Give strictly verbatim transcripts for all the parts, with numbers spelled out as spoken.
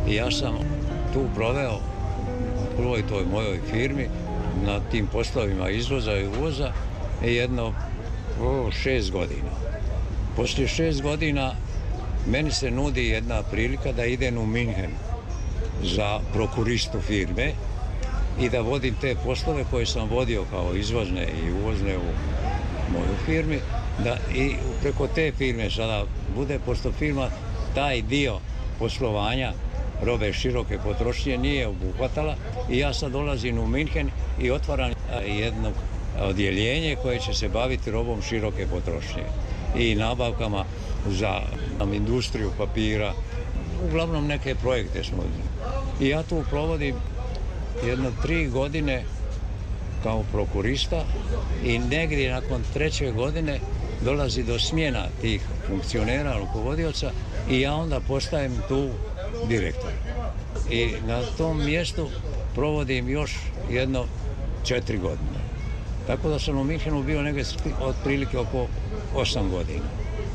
I ja sam tu proveo u prvoj toj mojoj firmi na tim poslovima izvoza i uvoza jedno o, šest godina. Poslije šest godina meni se nudi jedna prilika da idem u Minhen za prokuristu firme i da vodim te poslove koje sam vodio kao izvozne i uvozne u moju firmi, da i preko te firme sada bude, pošto firma taj dio poslovanja robe široke potrošnje nije obuhvatala i ja sad dolazim u Minhen i otvaram jedno odjeljenje koje će se baviti robom široke potrošnje i nabavkama za industriju papira, uglavnom neke projekte smo. I ja tu provodim jedno tri godine kao prokurista i negdje nakon treće godine dolazi do smjena tih funkcionera, rukovodioca i ja onda postajem tu direktor. I na tom mjestu provodim još jedno četiri godine. Tako da sam u Minhenu bio negdje otprilike oko osam godina.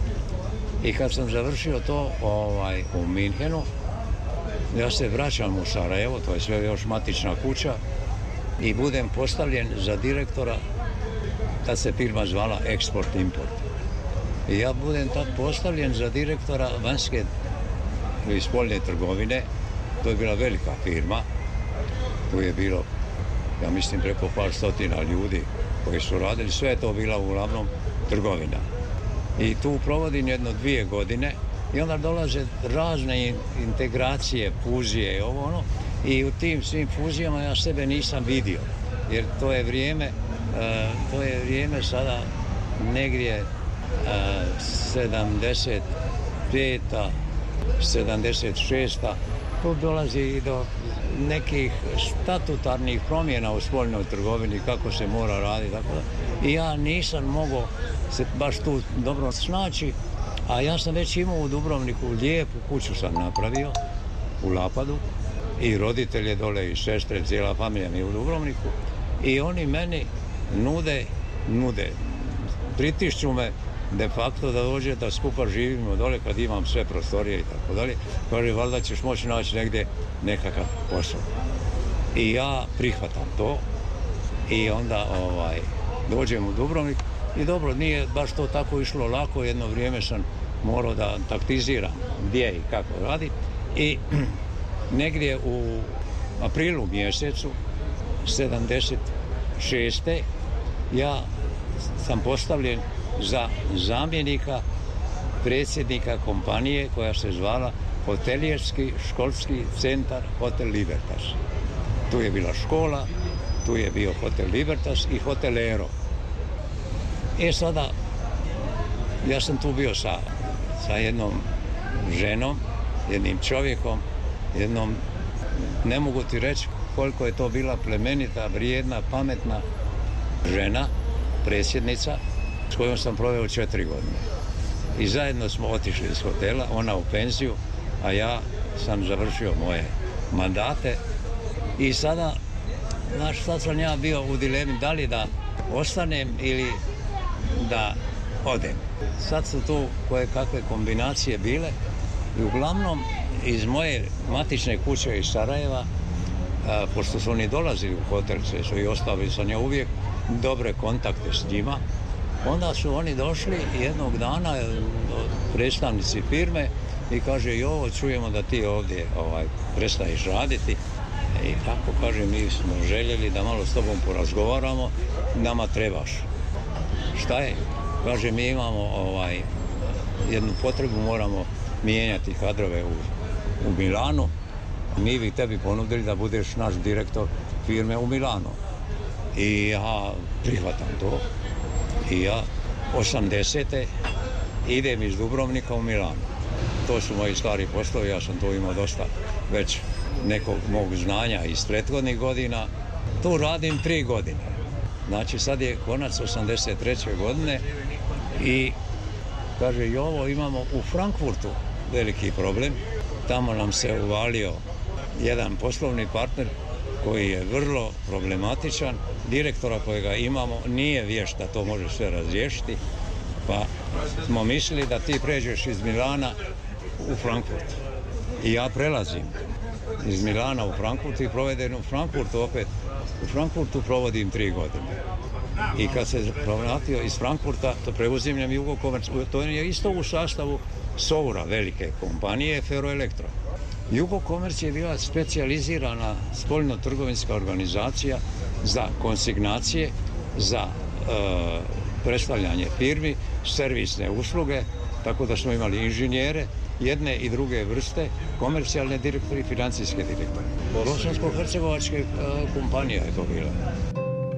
I kad sam završio to ovaj, u Minhenu, ja se vraćam u Sarajevo, to je sve još matična kuća, i budem postavljen za direktora, tad se firma zvala Export Import. I ja budem tad postavljen za direktora vanjske i spoljne trgovine. To je bila velika firma, tu je bilo, ja mislim, preko par stotina ljudi koji su radili, sve je to bila uglavnom trgovina. I tu provodim jedno dvije godine i onda dolaze razne integracije, fuzije i ovo ono, i u tim svim fuzijama ja sebe nisam vidio, jer to je vrijeme, uh, to je vrijeme sada negdje uh, sedamdeset peta, sedamdeset šesta Tu dolazi i do nekih statutarnih promjena u spoljnoj trgovini, kako se mora raditi, tako da. I ja nisam mogao se baš tu dobro snaći, a ja sam već imao u Dubrovniku lijepu kuću sam napravio u Lapadu i roditelje dole i sestre, cijela familija mi u Dubrovniku i oni meni nude, nude, pritišću me de facto da dođe da skupa živimo dole kad imam sve prostorije i tako dalje. Kaže, valjda ćeš moći naći negdje nekakav posao. I ja prihvatam to i onda ovaj, dođem u Dubrovnik i dobro, nije baš to tako išlo lako, jedno vrijeme sam morao da taktiziram gdje i kako radi i negdje u aprilu mjesecu sedamdeset šeste ja sam postavljen za zamjenika predsjednika kompanije koja se zvala Hotelijerski školski centar Hotel Libertas. Tu je bila škola, tu je bio Hotel Libertas i Hotel Ero. E sada, ja sam tu bio sa, sa jednom ženom, jednim čovjekom, jednom, ne mogu ti reći koliko je to bila plemenita, vrijedna, pametna žena, predsjednica, s kojom sam proveo četiri godine. I zajedno smo otišli iz hotela, ona u penziju, a ja sam završio moje mandate. I sada, znaš, sad sam ja bio u dilemi da li da ostanem ili da odem. Sad su tu koje kakve kombinacije bile i uglavnom iz moje matične kuće iz Sarajeva, a, pošto su oni dolazili u hotel, sve su i ostavili sam ja uvijek dobre kontakte s njima, onda su oni došli jednog dana, predstavnici firme, i kaže, Jovo, čujemo da ti ovdje ovaj, prestaješ raditi. I tako, kaže, mi smo željeli da malo s tobom porazgovaramo, nama trebaš. Šta je? Kaže, mi imamo ovaj, jednu potrebu, moramo mijenjati kadrove u, u Milanu. Mi bi tebi ponudili da budeš naš direktor firme u Milanu. I ja prihvatam to. I ja osamdesete idem iz Dubrovnika u Milano. To su moji stari poslovi, ja sam tu imao dosta već nekog mog znanja iz prethodnih godina. Tu radim tri godine. Znači sad je konac osamdeset treće godine i kaže, Jovo, imamo u Frankfurtu veliki problem. Tamo nam se uvalio jedan poslovni partner koji je vrlo problematičan. Direktora kojega imamo nije vješt da to može sve razriješiti, pa smo mislili da ti pređeš iz Milana u Frankfurt. I ja prelazim. iz Milana u Frankfurt i provedem u Frankfurtu opet. U Frankfurtu provodim tri godine. I kad se vratio iz Frankfurta, to preuzimljam Jugokomerc. To je isto u sastavu Soura, velike kompanije, Ferroelektro. Jugokomerc je bila specijalizirana spoljno-trgovinska organizacija za konsignacije, za e, predstavljanje firmi, servisne usluge, tako da smo imali inženjere jedne i druge vrste, komercijalne direktori i financijske direktore. Bosansko-hercegovačke e, kompanija je to bila.